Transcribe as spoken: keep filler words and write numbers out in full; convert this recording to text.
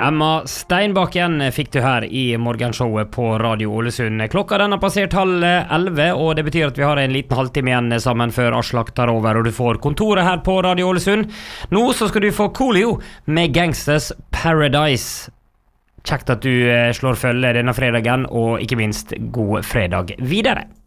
Emma Steinbakken fikk du her i morgenshowet på Radio Ålesund. Klokka den har passert halv elleve, og det betyr at vi har en liten halvtime igjen sammen før Aslak tar over, og du får kontoret her på Radio Ålesund. Nå så skal du få Coolio med Gangsters Paradise. Kjekt at du slår følge denne fredagen, og ikke minst god fredag videre.